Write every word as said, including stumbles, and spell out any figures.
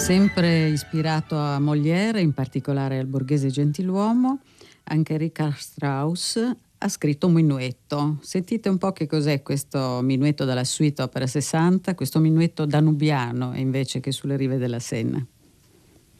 Sempre ispirato a Molière, in particolare al Borghese Gentiluomo, anche Richard Strauss ha scritto un minuetto. Sentite un po' che cos'è questo minuetto dalla suite opera sessanta, questo minuetto danubiano invece che sulle rive della Senna.